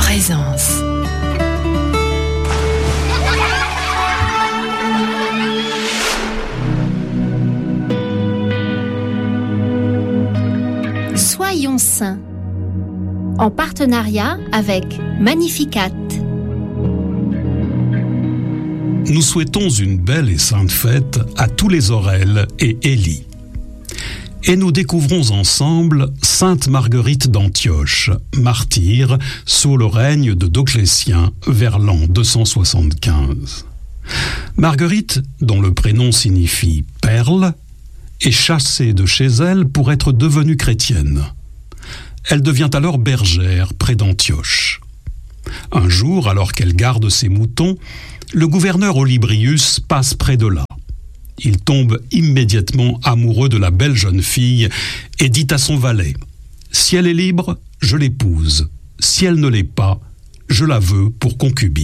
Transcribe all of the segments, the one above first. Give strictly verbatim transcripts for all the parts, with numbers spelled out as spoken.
présence. Soyons saints, en partenariat avec Magnificat. Nous souhaitons une belle et sainte fête à tous les Aurèle et Élie. Et nous découvrons ensemble Sainte Marguerite d'Antioche, martyre sous le règne de Dioclétien vers l'an deux cent soixante-quinze. Marguerite, dont le prénom signifie « perle », est chassée de chez elle pour être devenue chrétienne. Elle devient alors bergère près d'Antioche. Un jour, alors qu'elle garde ses moutons, le gouverneur Olybrius passe près de là. Il tombe immédiatement amoureux de la belle jeune fille et dit à son valet « Si elle est libre, je l'épouse. Si elle ne l'est pas, je la veux pour concubine. »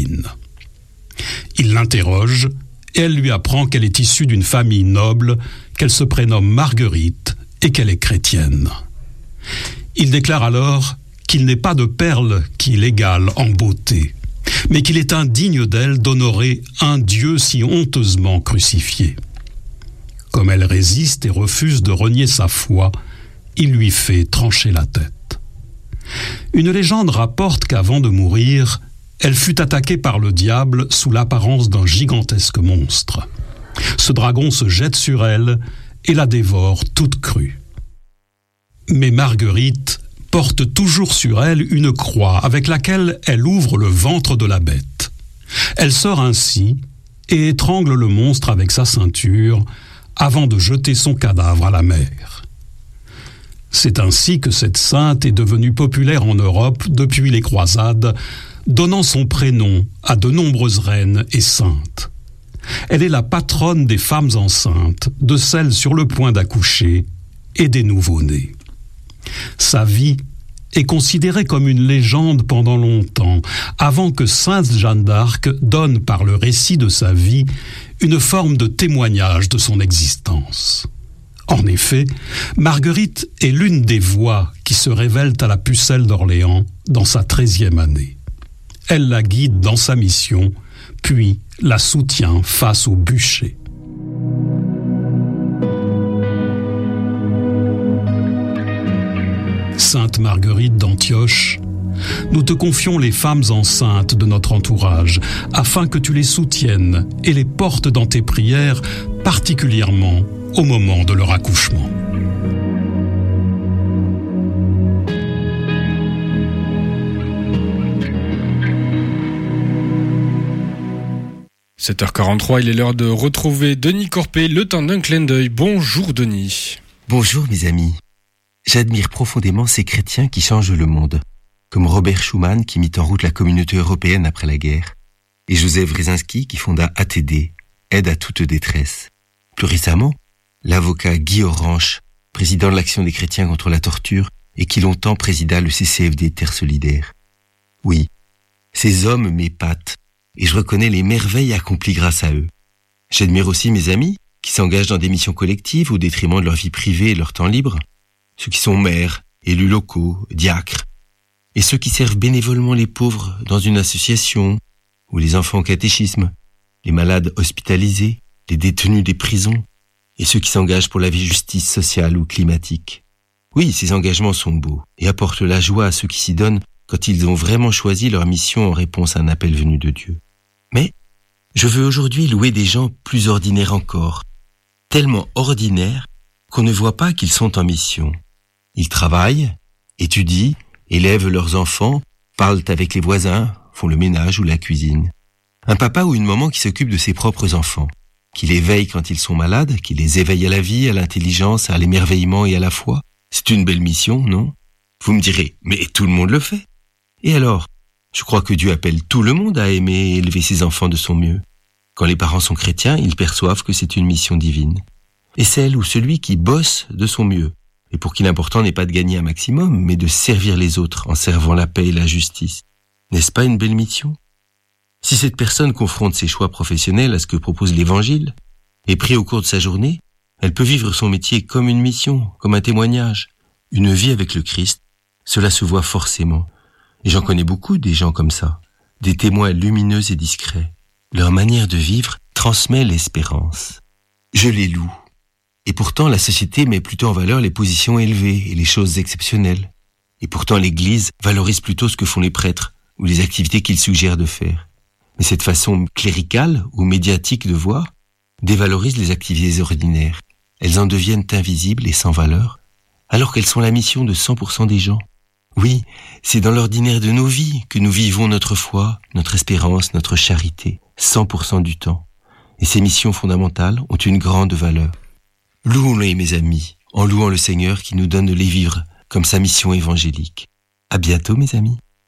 Il l'interroge et elle lui apprend qu'elle est issue d'une famille noble, qu'elle se prénomme Marguerite et qu'elle est chrétienne. Il déclare alors qu'il n'est pas de perle qui l'égale en beauté, mais qu'il est indigne d'elle d'honorer un Dieu si honteusement crucifié. Comme elle résiste et refuse de renier sa foi, il lui fait trancher la tête. Une légende rapporte qu'avant de mourir, elle fut attaquée par le diable sous l'apparence d'un gigantesque monstre. Ce dragon se jette sur elle et la dévore toute crue. Mais Marguerite porte toujours sur elle une croix avec laquelle elle ouvre le ventre de la bête. Elle sort ainsi et étrangle le monstre avec sa ceinture avant de jeter son cadavre à la mer. C'est ainsi que cette sainte est devenue populaire en Europe depuis les croisades, donnant son prénom à de nombreuses reines et saintes. Elle est la patronne des femmes enceintes, de celles sur le point d'accoucher et des nouveau-nés. Sa vie est considérée comme une légende pendant longtemps, avant que sainte Jeanne d'Arc donne par le récit de sa vie une forme de témoignage de son existence. En effet, Marguerite est l'une des voix qui se révèlent à la pucelle d'Orléans dans sa treizième année. Elle la guide dans sa mission, puis la soutient face au bûcher. Sainte Marguerite d'Antioche, nous te confions les femmes enceintes de notre entourage, afin que tu les soutiennes et les portes dans tes prières, particulièrement au moment de leur accouchement. sept heures quarante-trois, il est l'heure de retrouver Denis Corpé, le temps d'un clin d'œil. Bonjour Denis. Bonjour mes amis. J'admire profondément ces chrétiens qui changent le monde, comme Robert Schuman qui mit en route la communauté européenne après la guerre, et Joseph Wrezinski qui fonda A T D, Aide à toute détresse. Plus récemment, l'avocat Guy Orange, président de l'Action des chrétiens contre la torture, et qui longtemps présida le C C F D Terre solidaire. Oui, ces hommes m'épatent, et je reconnais les merveilles accomplies grâce à eux. J'admire aussi mes amis qui s'engagent dans des missions collectives au détriment de leur vie privée et leur temps libre, ceux qui sont maires, élus locaux, diacres, et ceux qui servent bénévolement les pauvres dans une association, ou les enfants au catéchisme, les malades hospitalisés, les détenus des prisons, et ceux qui s'engagent pour la vie justice sociale ou climatique. Oui, ces engagements sont beaux et apportent la joie à ceux qui s'y donnent quand ils ont vraiment choisi leur mission en réponse à un appel venu de Dieu. Mais je veux aujourd'hui louer des gens plus ordinaires encore, tellement ordinaires qu'on ne voit pas qu'ils sont en mission. Ils travaillent, étudient, élèvent leurs enfants, parlent avec les voisins, font le ménage ou la cuisine. Un papa ou une maman qui s'occupe de ses propres enfants, qui les veille quand ils sont malades, qui les éveille à la vie, à l'intelligence, à l'émerveillement et à la foi. C'est une belle mission, non ? Vous me direz, mais tout le monde le fait. Et alors ? Je crois que Dieu appelle tout le monde à aimer et élever ses enfants de son mieux. Quand les parents sont chrétiens, ils perçoivent que c'est une mission divine. Et celle ou celui qui bosse de son mieux, et pour qui l'important n'est pas de gagner un maximum, mais de servir les autres en servant la paix et la justice. N'est-ce pas une belle mission ? Si cette personne confronte ses choix professionnels à ce que propose l'Évangile, et pris au cours de sa journée, elle peut vivre son métier comme une mission, comme un témoignage. Une vie avec le Christ, cela se voit forcément. Et j'en connais beaucoup des gens comme ça, des témoins lumineux et discrets. Leur manière de vivre transmet l'espérance. Je les loue. Et pourtant, la société met plutôt en valeur les positions élevées et les choses exceptionnelles. Et pourtant, l'Église valorise plutôt ce que font les prêtres ou les activités qu'ils suggèrent de faire. Mais cette façon cléricale ou médiatique de voir dévalorise les activités ordinaires. Elles en deviennent invisibles et sans valeur, alors qu'elles sont la mission de cent pour cent des gens. Oui, c'est dans l'ordinaire de nos vies que nous vivons notre foi, notre espérance, notre charité, cent pour cent du temps. Et ces missions fondamentales ont une grande valeur. Louons-les, mes amis, en louant le Seigneur qui nous donne de les vivre comme sa mission évangélique. À bientôt, mes amis.